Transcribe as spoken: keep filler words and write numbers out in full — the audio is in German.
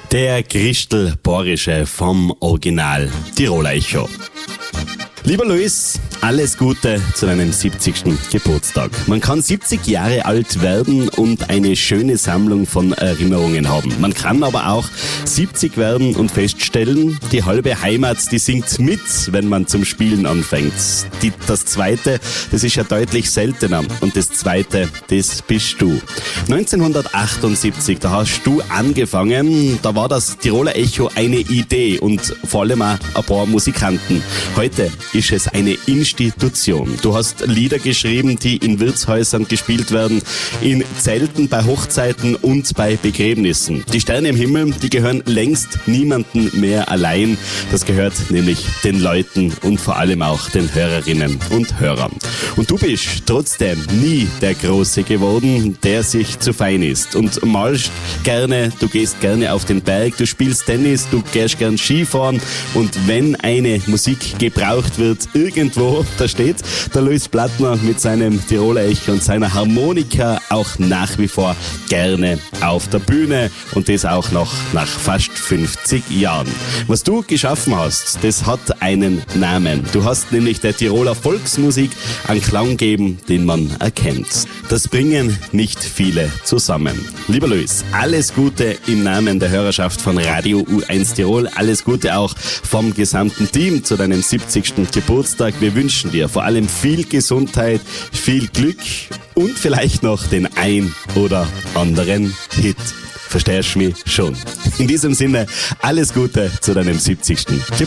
Der Christel Borische vom Original Tiroler Echo. Lieber Luis, alles Gute zu deinem siebzigsten Geburtstag. Man kann siebzig Jahre alt werden und eine schöne Sammlung von Erinnerungen haben. Man kann aber auch siebzig werden und feststellen, die halbe Heimat, die singt mit, wenn man zum Spielen anfängt. Die, das Zweite, das ist ja deutlich seltener. Und das Zweite, das bist du. neunzehnhundertachtundsiebzig, da hast du angefangen. Da war das Tiroler Echo eine Idee und vor allem auch ein paar Musikanten. Heute ist es eine Institution. Du hast Lieder geschrieben, die in Wirtshäusern gespielt werden, in Zelten, bei Hochzeiten und bei Begräbnissen. Die Sterne im Himmel, die gehören längst niemandem mehr allein. Das gehört nämlich den Leuten und vor allem auch den Hörerinnen und Hörern. Und du bist trotzdem nie der Große geworden, der sich zu fein ist. Und malst gerne, du gehst gerne auf den Berg, du spielst Tennis, du gehst gern Skifahren und wenn eine Musik gebraucht wird, irgendwo, da steht der Luis Plattner mit seinem Tiroler Echo und seiner Harmonika auch nach wie vor gerne auf der Bühne und das auch noch nach fast fünfzig Jahren. Was du geschaffen hast, das hat einen Namen. Du hast nämlich der Tiroler Volksmusik einen Klang gegeben, den man erkennt. Das bringen nicht viele zusammen. Lieber Luis, alles Gute im Namen der Hörerschaft von Radio U eins Tirol. Alles Gute auch vom gesamten Team zu deinem siebzigsten Geburtstag. Wir wünschen dir vor allem viel Gesundheit, viel Glück und vielleicht noch den ein oder anderen Hit. Verstehst du mich schon? In diesem Sinne, alles Gute zu deinem siebzigsten Geburtstag.